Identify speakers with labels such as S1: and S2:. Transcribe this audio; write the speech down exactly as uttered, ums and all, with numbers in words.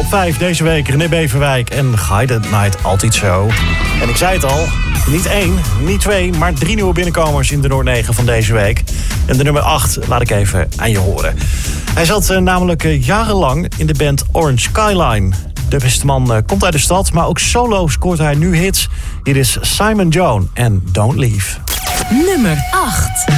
S1: vijf deze week René Beverwijk en Guided Night Altijd Zo. En ik zei het al, niet één, niet twee, maar drie nieuwe binnenkomers in de Noord negen van deze week. En de nummer acht laat ik even aan je horen. Hij zat uh, namelijk uh, jarenlang in de band Orange Skyline. De beste man uh, komt uit de stad, maar ook solo scoort hij nu hits. Hier is Simon Jones en Don't Leave.
S2: Nummer acht.